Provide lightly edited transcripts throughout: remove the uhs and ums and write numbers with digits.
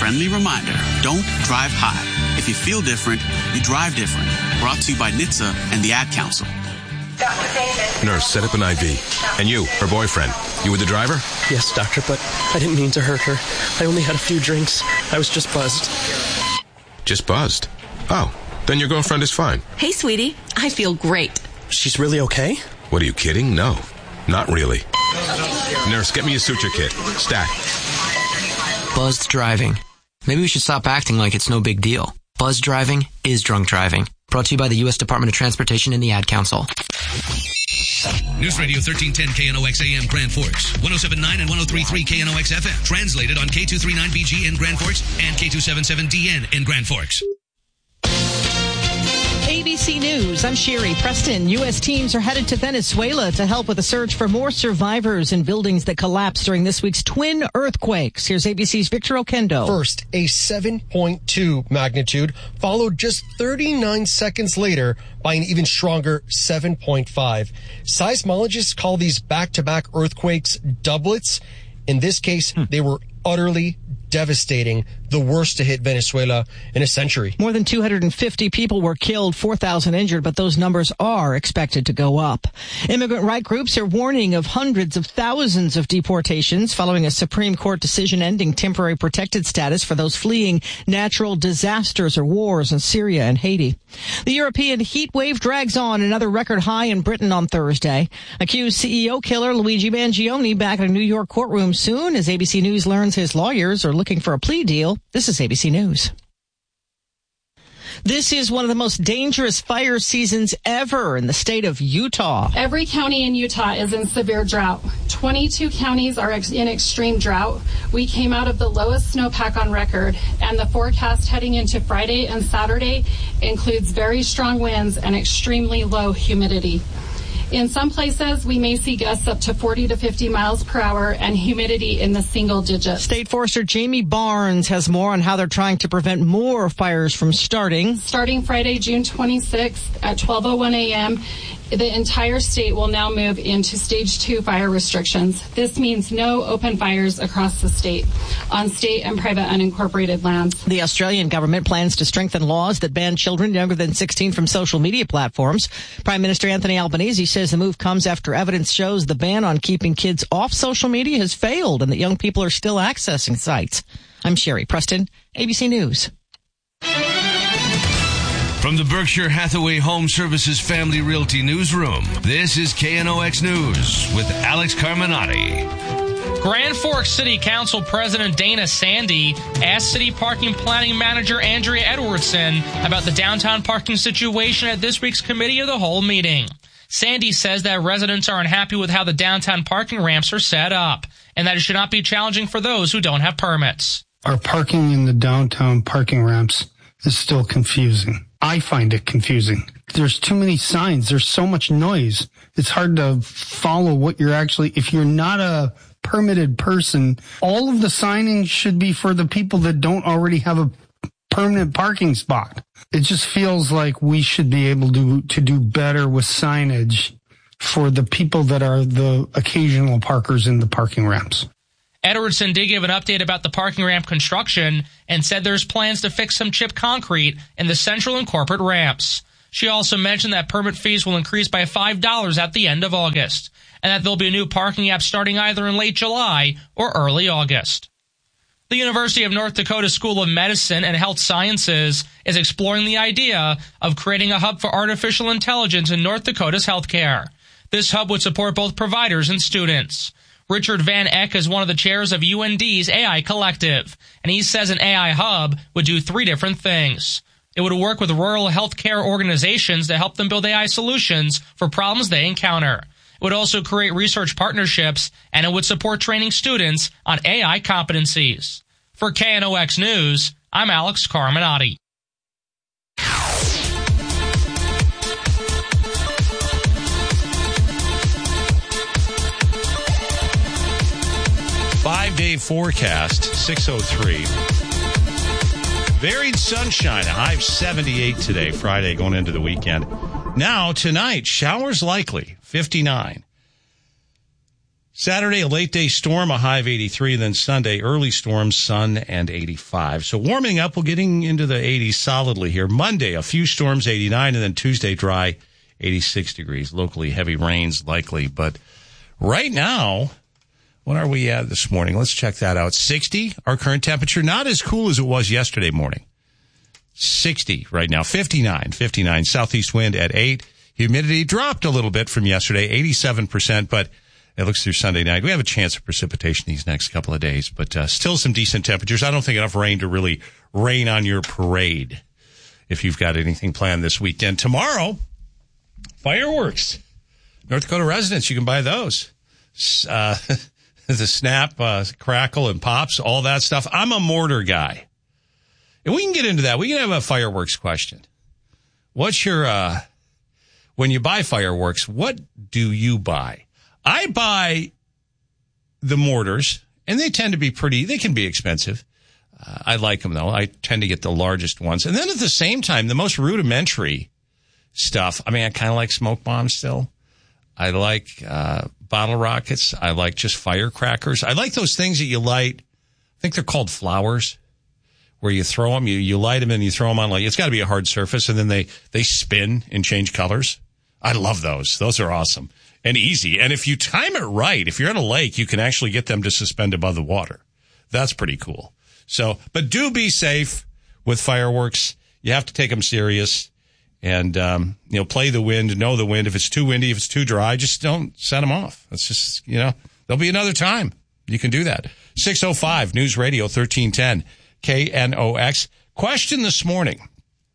friendly reminder, don't drive high. If you feel different, you drive different. Brought to you by NHTSA and the Ad Council. Nurse, set up an IV. And you, her boyfriend, you were the driver? Yes, doctor, but I didn't mean to hurt her. I only had a few drinks. I was just buzzed. Just buzzed? Oh, then your girlfriend is fine. Hey, sweetie. I feel great. She's really okay? What, are you kidding? No, not really. Nurse, get me a suture kit. Stat. Buzzed driving. Maybe we should stop acting like it's no big deal. Buzzed driving is drunk driving. Brought to you by the U.S. Department of Transportation and the Ad Council. News Radio 1310 KNOX AM Grand Forks, 107.9 and 103.3 KNOX FM. Translated on K239BG in Grand Forks and K277DN in Grand Forks. ABC News, I'm Sherry Preston. U.S. teams are headed to Venezuela to help with a search for more survivors in buildings that collapsed during this week's twin earthquakes. Here's ABC's Victor Oquendo. First, a 7.2 magnitude, followed just 39 seconds later by an even stronger 7.5. Seismologists call these back-to-back earthquakes doublets. In this case, they were utterly devastating, the worst to hit Venezuela in a century. More than 250 people were killed, 4,000 injured, but those numbers are expected to go up. Immigrant right groups are warning of hundreds of thousands of deportations following a Supreme Court decision ending temporary protected status for those fleeing natural disasters or wars in Syria and Haiti. The European heat wave drags on, another record high in Britain on Thursday. Accused CEO killer Luigi Mangione back in a New York courtroom soon as ABC News learns his lawyers are looking for a plea deal. This is ABC News. This is one of the most dangerous fire seasons ever in the state of Utah. Every county in Utah is in severe drought. 22 counties are in extreme drought. We came out of the lowest snowpack on record, and the forecast heading into Friday and Saturday includes very strong winds and extremely low humidity. In some places, we may see gusts up to 40 to 50 miles per hour and humidity in the single digits. State Forester Jamie Barnes has more on how they're trying to prevent more fires from starting. Starting Friday, June 26th at 12:01 a.m., the entire state will now move into stage 2 fire restrictions. This means no open fires across the state on state and private unincorporated lands. The Australian government plans to strengthen laws that ban children younger than 16 from social media platforms. Prime Minister Anthony Albanese says the move comes after evidence shows the ban on keeping kids off social media has failed and that young people are still accessing sites. I'm Sherry Preston, ABC News. From the Berkshire Hathaway Home Services Family Realty Newsroom, this is KNOX News with Alex Carminati. Grand Forks City Council President Dana Sandy asked City Parking Planning Manager Andrea Edwardson about the downtown parking situation at this week's Committee of the Whole meeting. Sandy says that residents are unhappy with how the downtown parking ramps are set up, and that it should not be challenging for those who don't have permits. Our parking in the downtown parking ramps is still confusing. I find it confusing. There's too many signs. There's so much noise. It's hard to follow what you're actually, if you're not a permitted person, all of the signage should be for the people that don't already have a permanent parking spot. It just feels like we should be able to do better with signage for the people that are the occasional parkers in the parking ramps. Edwardson did give an update about the parking ramp construction and said there's plans to fix some chipped concrete in the central and corporate ramps. She also mentioned that permit fees will increase by $5 at the end of August, and that there'll be a new parking app starting either in late July or early August. The University of North Dakota School of Medicine and Health Sciences is exploring the idea of creating a hub for artificial intelligence in North Dakota's healthcare. This hub would support both providers and students. Richard Van Eck is one of the chairs of UND's AI Collective, and he says an AI hub would do 3 different things. It would work with rural healthcare organizations to help them build AI solutions for problems they encounter. It would also create research partnerships, and it would support training students on AI competencies. For KNOX News, I'm Alex Carminati. 5-day forecast, 6:03. Varied sunshine, a high of 78 today, Friday, going into the weekend. Now, tonight, showers likely, 59. Saturday, a late day storm, a high of 83. And then Sunday, early storm, sun, and 85. So warming up, we're getting into the 80s solidly here. Monday, a few storms, 89. And then Tuesday, dry, 86 degrees. Locally, heavy rains likely. But right now, what are we at this morning? Let's check that out. 60, our current temperature. Not as cool as it was yesterday morning. 60 right now. 59. Southeast wind at 8. Humidity dropped a little bit from yesterday, 87%, but it looks through Sunday night. We have a chance of precipitation these next couple of days, but still some decent temperatures. I don't think enough rain to really rain on your parade if you've got anything planned this weekend. Tomorrow, fireworks. North Dakota residents, you can buy those. The snap, crackle, and pops, all that stuff. I'm a mortar guy. And we can get into that. We can have a fireworks question. What's your, when you buy fireworks, what do you buy? I buy the mortars, and they tend to be they can be expensive. I like them, though. I tend to get the largest ones. And then at the same time, the most rudimentary stuff, I kind of like smoke bombs still. I like bottle rockets. I like just firecrackers. I like those things that you light. I think they're called flowers, where you throw them, you light them and you throw them on, it's got to be a hard surface, and then they spin and change colors. I love those. Those are awesome and easy. And if you time it right, if you're at a lake, you can actually get them to suspend above the water. That's pretty cool. So, but do be safe with fireworks. You have to take them serious and, play the wind, know the wind. If it's too windy, if it's too dry, just don't set them off. It's just, there'll be another time you can do that. 605 News Radio 1310 KNOX. Question this morning.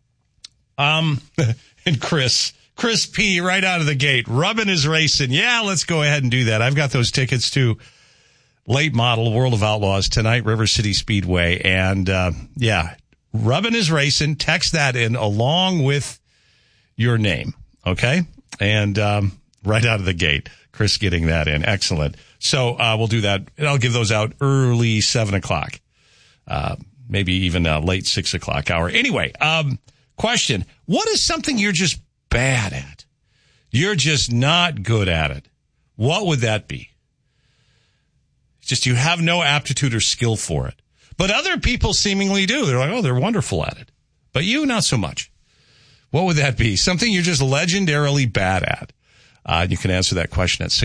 And Chris P. right out of the gate, rubbing his racing. Yeah, let's go ahead and do that. I've got those tickets to late model World of Outlaws tonight, River City Speedway. And, rubbing his racing. Text that in along with your name. Okay. And, right out of the gate, Chris getting that in. Excellent. So, we'll do that. And I'll give those out early 7 o'clock. Maybe even late 6 o'clock hour. Anyway, question. What is something you're just bad at? You're just not good at it. What would that be? Just you have no aptitude or skill for it. But other people seemingly do. They're like, oh, they're wonderful at it. But you, not so much. What would that be? Something you're just legendarily bad at. You can answer that question at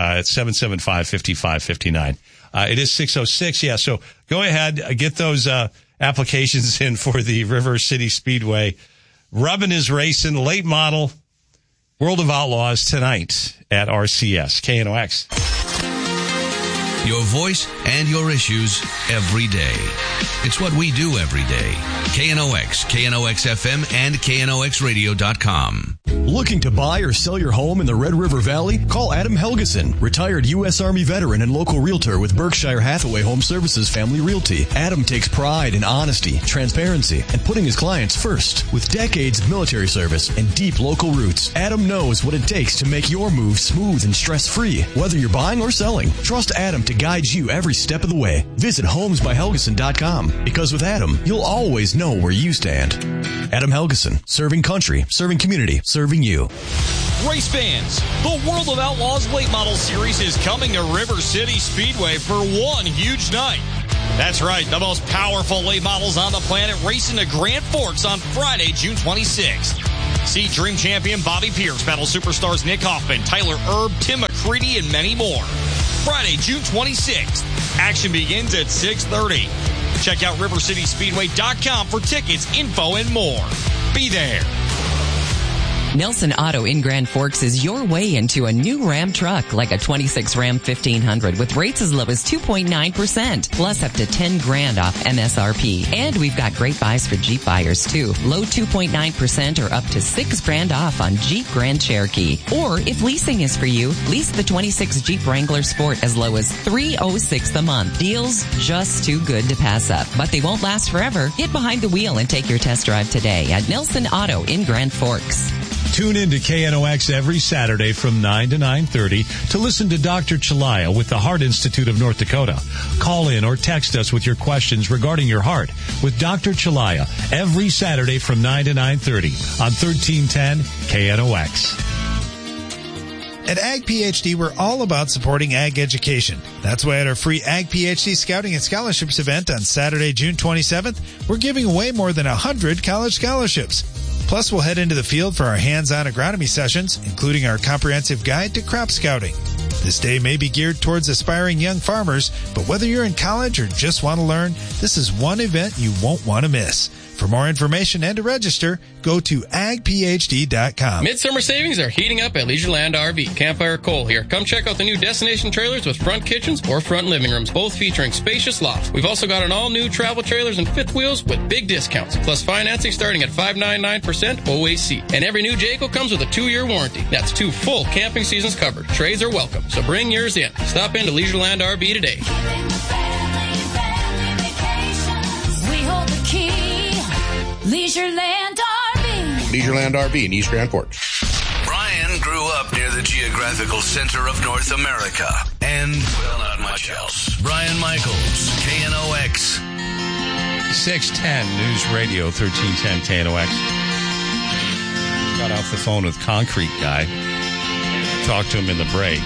775-5559. It is 6:06. Yeah. So go ahead, get those, applications in for the River City Speedway. Rubbin is racing late model World of Outlaws tonight at RCS. KNOX. Your voice and your issues every day. It's what we do every day. KNOX, KNOX-FM, and KNOXradio.com. Looking to buy or sell your home in the Red River Valley? Call Adam Helgeson, retired U.S. Army veteran and local realtor with Berkshire Hathaway Home Services Family Realty. Adam takes pride in honesty, transparency, and putting his clients first. With decades of military service and deep local roots, Adam knows what it takes to make your move smooth and stress-free. Whether you're buying or selling, trust Adam to guide you every step of the way. Visit homesbyhelgeson.com, because with Adam, you'll always know where you stand. Adam Helgeson, serving country, serving community, serving you. Race fans, the World of Outlaws Late Model Series is coming to River City Speedway for one huge night. That's right, the most powerful late models on the planet racing to Grand Forks on Friday, June 26th. See Dream Champion Bobby Pierce battle superstars Nick Hoffman, Tyler Erb, Tim McCready, and many more. Friday, June 26th. Action begins at 6:30. Check out RiverCitySpeedway.com for tickets, info, and more. Be there. Nelson Auto in Grand Forks is your way into a new Ram truck, like a 26 Ram 1500 with rates as low as 2.9%, plus up to $10,000 off MSRP. And we've got great buys for Jeep buyers too. Low 2.9% or up to $6,000 off on Jeep Grand Cherokee. Or if leasing is for you, lease the 26 Jeep Wrangler Sport as low as $306 a month. Deals just too good to pass up, but they won't last forever. Get behind the wheel and take your test drive today at Nelson Auto in Grand Forks. Tune in to KNOX every Saturday from 9 to 9:30 to listen to Dr. Chalaya with the Heart Institute of North Dakota. Call in or text us with your questions regarding your heart with Dr. Chalaya every Saturday from 9 to 9:30 on 1310 KNOX. At Ag PhD, we're all about supporting ag education. That's why at our free Ag PhD Scouting and Scholarships event on Saturday, June 27th, we're giving away more than 100 college scholarships. Plus, we'll head into the field for our hands-on agronomy sessions, including our comprehensive guide to crop scouting. This day may be geared towards aspiring young farmers, but whether you're in college or just want to learn, this is one event you won't want to miss. For more information and to register, go to agphd.com. Midsummer savings are heating up at Leisureland RV. Campfire Cole here. Come check out the new destination trailers with front kitchens or front living rooms, both featuring spacious lofts. We've also got an all-new travel trailers and fifth wheels with big discounts, plus financing starting at 5.99% OAC. And every new Jayco comes with a 2-year warranty. That's 2 full camping seasons covered. Trades are welcome, so bring yours in. Stop into Leisureland RV today. We hold the key. Leisureland RV. Leisureland RV in East Grand Forks. Brian grew up near the geographical center of North America. And, well, not much else. Brian Michaels, KNOX. 610 News Radio, 1310 KNOX. Got off the phone with Concrete Guy. Talked to him in the break.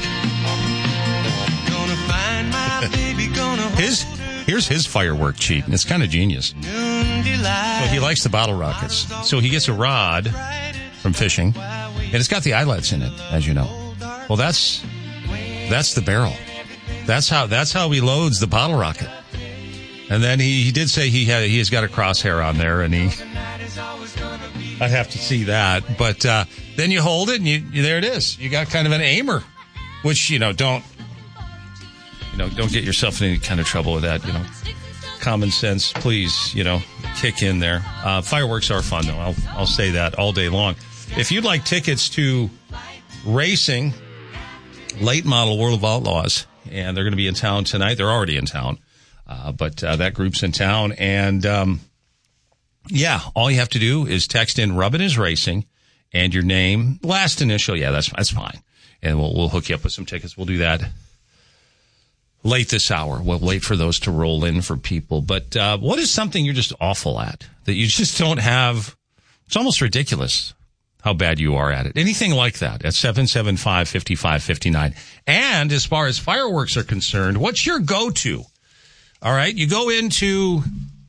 Here's his firework cheat, and it's kind of genius. So he likes the bottle rockets. So he gets a rod from fishing, and it's got the eyelets in it, as you know. Well, that's the barrel. That's how he loads the bottle rocket. And then he did say he has got a crosshair on there, and I'd have to see that. But then you hold it, and there it is. You got kind of an aimer, which don't get yourself in any kind of trouble with that. Common sense, please, kick in there. Fireworks are fun, though. I'll say that all day long. If you'd like tickets to racing, late model World of Outlaws, and they're going to be in town tonight. They're already in town, but that group's in town. And, all you have to do is text in Rubbin' is Racing and your name, last initial. Yeah, that's fine. And we'll hook you up with some tickets. We'll do that late this hour. We'll wait for those to roll in for people. But what is something you're just awful at that you just don't have? It's almost ridiculous how bad you are at it. Anything like that at 775-5559. And as far as fireworks are concerned, what's your go-to? All right, you go into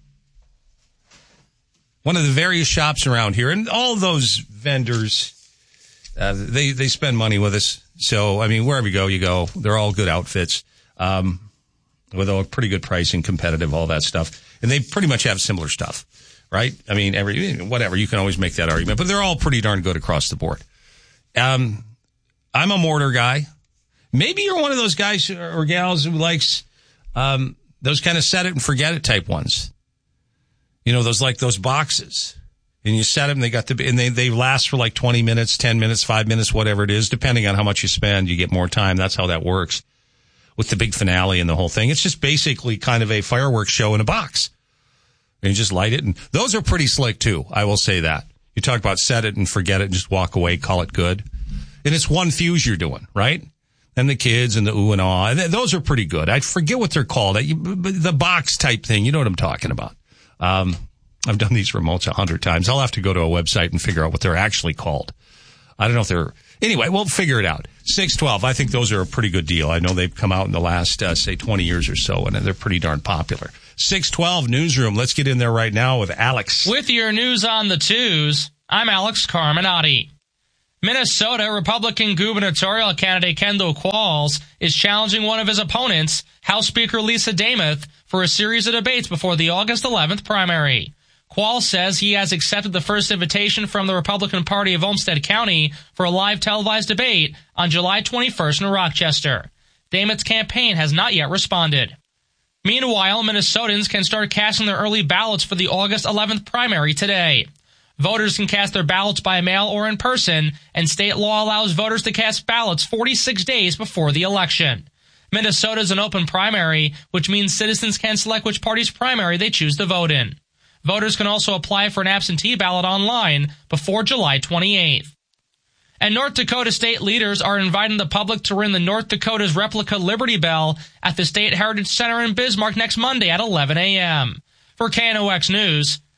one of the various shops around here, and all those vendors, they spend money with us. So, I mean, wherever you go, they're all good outfits. With a pretty good pricing, competitive, all that stuff. And they pretty much have similar stuff, right? I mean, whatever, you can always make that argument, but they're all pretty darn good across the board. I'm a mortar guy. Maybe you're one of those guys or gals who likes, those kind of set it and forget it type ones. Those boxes. And you set them, they last for like 20 minutes, 10 minutes, 5 minutes, whatever it is, depending on how much you spend, you get more time. That's how that works. With the big finale and the whole thing. It's just basically kind of a fireworks show in a box. And you just light it. And those are pretty slick, too. I will say that. You talk about set it and forget it and just walk away, call it good. And it's one fuse you're doing, right? And the kids and the ooh and ah. And those are pretty good. I forget what they're called. The box type thing. You know what I'm talking about. I've done these remotes 100 times. I'll have to go to a website and figure out what they're actually called. I don't know if they're... Anyway, we'll figure it out. 612, I think those are a pretty good deal. I know they've come out in the last, say, 20 years or so, and they're pretty darn popular. 612 Newsroom. Let's get in there right now with Alex. With your news on the twos, I'm Alex Carminati. Minnesota Republican gubernatorial candidate Kendall Qualls is challenging one of his opponents, House Speaker Lisa Demuth, for a series of debates before the August 11th primary. Qualls says he has accepted the first invitation from the Republican Party of Olmsted County for a live televised debate on July 21st in Rochester. Demuth's campaign has not yet responded. Meanwhile, Minnesotans can start casting their early ballots for the August 11th primary today. Voters can cast their ballots by mail or in person, and state law allows voters to cast ballots 46 days before the election. Minnesota is an open primary, which means citizens can select which party's primary they choose to vote in. Voters can also apply for an absentee ballot online before July 28th. And North Dakota state leaders are inviting the public to ring the North Dakota's replica Liberty Bell at the State Heritage Center in Bismarck next Monday at 11 a.m. For KNOX News,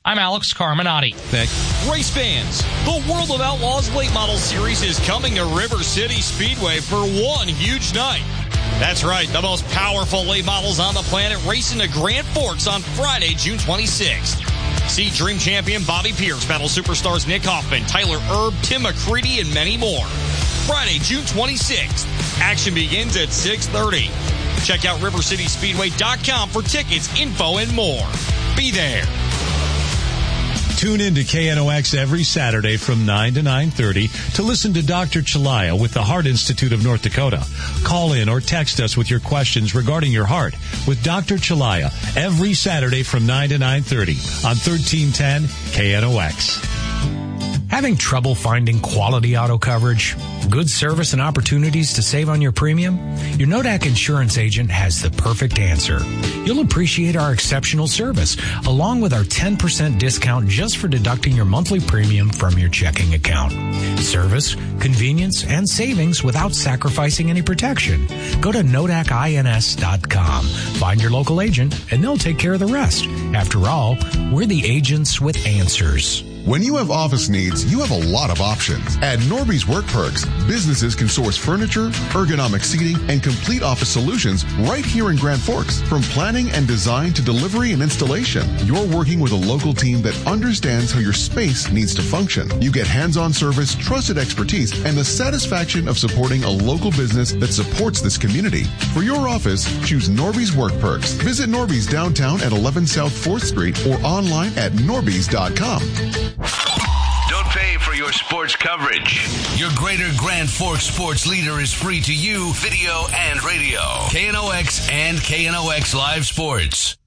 I'm Alex Carminati. Race fans, the World of Outlaws Late Model Series is coming to River City Speedway for one huge night. That's right, the most powerful late models on the planet racing to Grand Forks on Friday, June 26th. See Dream Champion Bobby Pierce battle superstars Nick Hoffman, Tyler Erb, Tim McCready, and many more. Friday, June 26th. Action begins at 6:30. Check out RiverCitySpeedway.com for tickets, info, and more. Be there. Tune in to KNOX every Saturday from 9 to 9:30 to listen to Dr. Chalaya with the Heart Institute of North Dakota. Call in or text us with your questions regarding your heart with Dr. Chalaya every Saturday from 9 to 9:30 on 1310 KNOX. Having trouble finding quality auto coverage, good service, and opportunities to save on your premium? Your Nodak insurance agent has the perfect answer. You'll appreciate our exceptional service, along with our 10% discount just for deducting your monthly premium from your checking account. Service, convenience, and savings without sacrificing any protection. Go to NodakINS.com. Find your local agent, and they'll take care of the rest. After all, we're the agents with answers. When you have office needs, you have a lot of options. At Norby's Work Perks, businesses can source furniture, ergonomic seating, and complete office solutions right here in Grand Forks. From planning and design to delivery and installation, you're working with a local team that understands how your space needs to function. You get hands-on service, trusted expertise, and the satisfaction of supporting a local business that supports this community. For your office, choose Norby's Work Perks. Visit Norby's downtown at 11 South 4th Street or online at norbys.com. Don't pay for your sports coverage. Your Greater Grand Forks sports leader is free to you, video and radio. KNOX and KNOX Live Sports.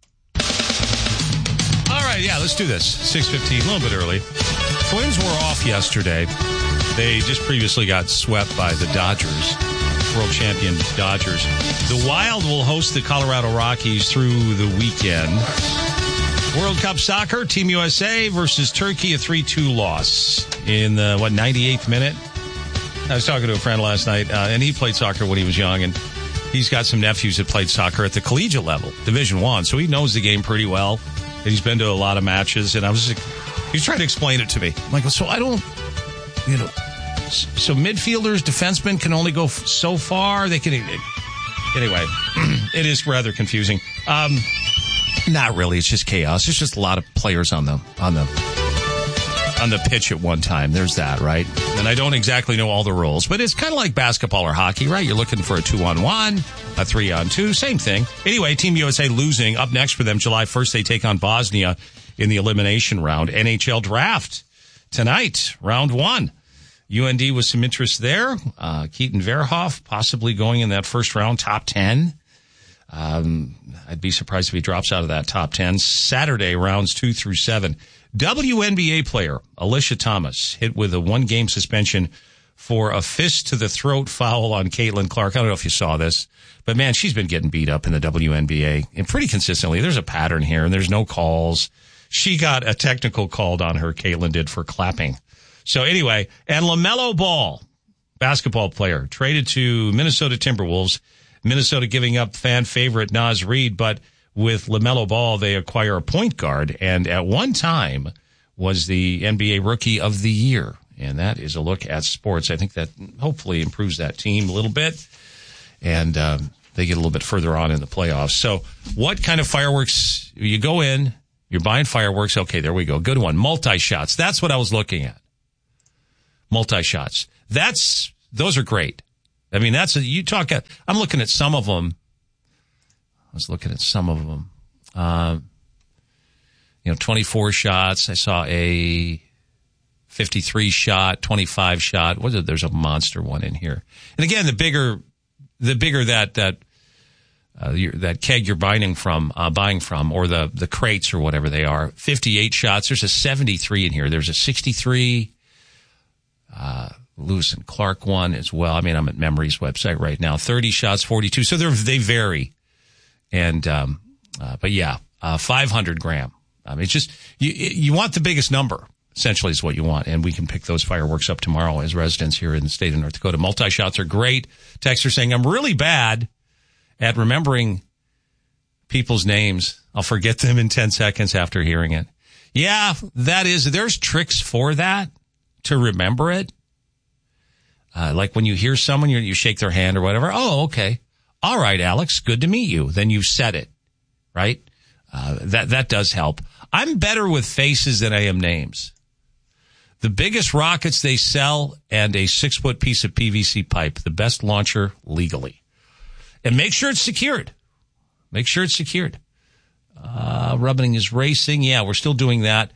All right, yeah, let's do this. 6:15, a little bit early. Twins were off yesterday. They just previously got swept by the Dodgers, world champion Dodgers. The Wild will host the Colorado Rockies through the weekend. World Cup Soccer, Team USA versus Turkey, a 3-2 loss in the, 98th minute? I was talking to a friend last night, and he played soccer when he was young, and he's got some nephews that played soccer at the collegiate level, Division I, so he knows the game pretty well, and he's been to a lot of matches, and he was trying to explain it to me. I'm like, so I don't, so midfielders, defensemen can only go so far? They can, anyway, it is rather confusing. Not really. It's just chaos. There's just a lot of players on the pitch at one time. There's that, right? And I don't exactly know all the rules, but it's kind of like basketball or hockey, right? You're looking for a 2-on-1, a 3-on-2, same thing. Anyway, Team USA losing. Up next for them, July 1st, they take on Bosnia in the elimination round. NHL draft tonight, round 1. UND with some interest there. Keaton Verhoff possibly going in that first round, top 10. I'd be surprised if he drops out of that top 10. Saturday, rounds 2 through 7. WNBA player Alicia Thomas hit with a 1-game suspension for a fist-to-the-throat foul on Caitlin Clark. I don't know if you saw this, but, man, she's been getting beat up in the WNBA and pretty consistently. There's a pattern here, and there's no calls. She got a technical called on her, Caitlin did, for clapping. So, anyway, and LaMelo Ball, basketball player, traded to Minnesota Timberwolves. Minnesota giving up fan favorite Naz Reid, but with LaMelo Ball, they acquire a point guard, and at one time was the NBA Rookie of the Year. And that is a look at sports. I think that hopefully improves that team a little bit, and they get a little bit further on in the playoffs. So what kind of fireworks? You go in, you're buying fireworks. Okay, there we go. Good one. Multi-shots. That's what I was looking at. Multi-shots. Those are great. I mean, I'm looking at some of them. I was looking at some of them. 24 shots. I saw a 53 shot, 25 shot. There's a monster one in here. And again, the bigger that keg you're buying from, or the crates or whatever they are, 58 shots. There's a 73 in here. There's a 63, Lewis and Clark one as well. I mean, I'm at Memory's website right now. 30 shots, 42. So they vary. And, but yeah, 500 gram. It's just, you want the biggest number, essentially is what you want. And we can pick those fireworks up tomorrow as residents here in the state of North Dakota. Multi-shots are great. Texter saying, I'm really bad at remembering people's names. I'll forget them in 10 seconds after hearing it. Yeah, there's tricks for that to remember it. Like when you hear someone, you shake their hand or whatever. Oh, okay. All right, Alex, good to meet you. Then you've said it, right? That does help. I'm better with faces than I am names. The biggest rockets they sell and a 6-foot piece of PVC pipe, the best launcher legally. And make sure it's secured. Make sure it's secured. Rubbing is racing. Yeah, we're still doing that.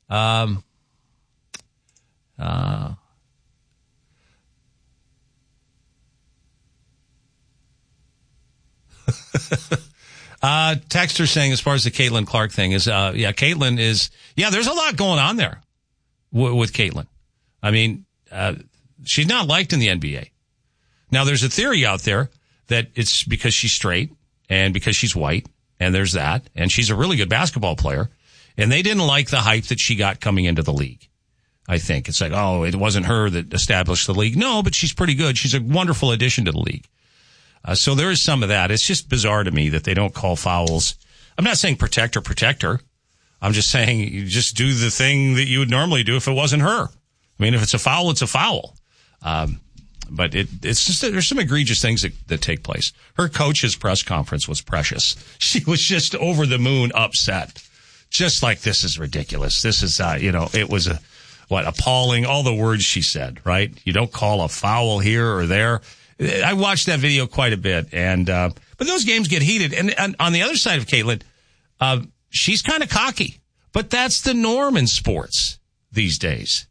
Texter saying as far as the Caitlin Clark thing is, Caitlin is, there's a lot going on there with Caitlin. I mean, she's not liked in the NBA. Now, there's a theory out there that it's because she's straight and because she's white, and there's that, and she's a really good basketball player, and they didn't like the hype that she got coming into the league. I think it's like, oh, it wasn't her that established the league. No, but she's pretty good. She's a wonderful addition to the league. So there is some of that. It's just bizarre to me that they don't call fouls. I'm not saying protect her. I'm just saying you just do the thing that you would normally do if it wasn't her. I mean, if it's a foul, it's a foul. But it's just there's some egregious things that take place. Her coach's press conference was precious. She was just over the moon upset. Just like, this is ridiculous. This is, it was appalling. All the words she said, right? You don't call a foul here or there. I watched that video quite a bit, but those games get heated. And on the other side of Caitlin, she's kind of cocky, but that's the norm in sports these days.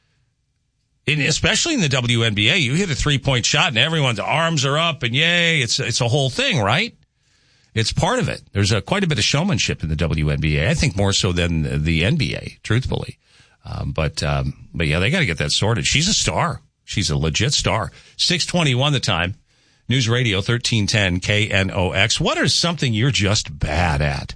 Especially in the WNBA, you hit a 3-point shot and everyone's arms are up and yay, it's a whole thing, right? It's part of it. There's quite a bit of showmanship in the WNBA. I think more so than the NBA, truthfully. But yeah, they got to get that sorted. She's a star. She's a legit star. 6:21 the time. News Radio 1310 KNOX. What is something you're just bad at?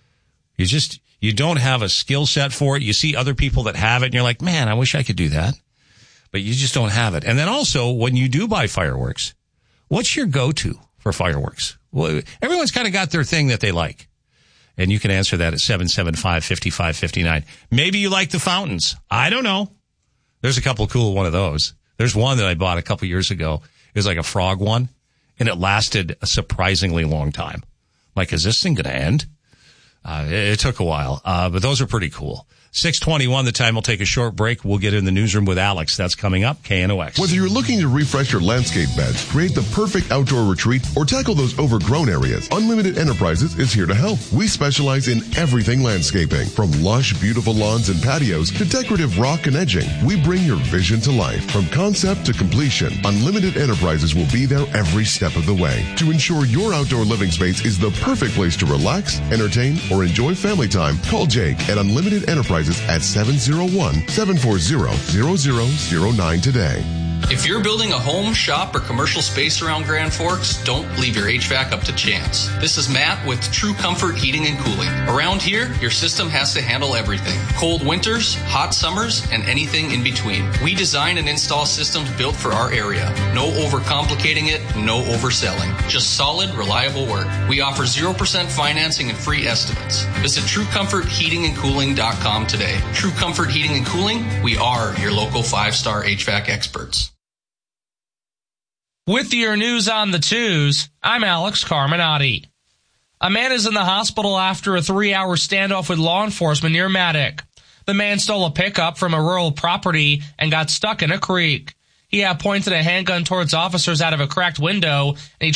You don't have a skill set for it. You see other people that have it and you're like, man, I wish I could do that. But you just don't have it. And then also, when you do buy fireworks, what's your go-to for fireworks? Well, everyone's kind of got their thing that they like. And you can answer that at 775-5559. Maybe you like the fountains. I don't know. There's a couple cool one of those. There's one that I bought a couple years ago. It was like a frog one, and it lasted a surprisingly long time. Like, is this thing going to end? It took a while, but those are pretty cool. 6:21 the time. We'll take a short break. We'll get in the newsroom with Alex. That's coming up. KNOX. Whether you're looking to refresh your landscape beds, create the perfect outdoor retreat, or tackle those overgrown areas, Unlimited Enterprises is here to help. We specialize in everything landscaping, from lush, beautiful lawns and patios to decorative rock and edging. We bring your vision to life. From concept to completion, Unlimited Enterprises will be there every step of the way to ensure your outdoor living space is the perfect place to relax, entertain, or enjoy family time. Call Jake at Unlimited Enterprises at 701-740-0009 today. If you're building a home, shop, or commercial space around Grand Forks, don't leave your HVAC up to chance. This is Matt with True Comfort Heating and Cooling. Around here, your system has to handle everything. Cold winters, hot summers, and anything in between. We design and install systems built for our area. No overcomplicating it, no overselling. Just solid, reliable work. We offer 0% financing and free estimates. Visit TrueComfortHeatingandCooling.com today. True Comfort Heating and Cooling, we are your local 5-star HVAC experts. With your news on the twos, I'm Alex Carminati. A man is in the hospital after a 3-hour standoff with law enforcement near Maddock. The man stole a pickup from a rural property and got stuck in a creek. He had pointed a handgun towards officers out of a cracked window, and he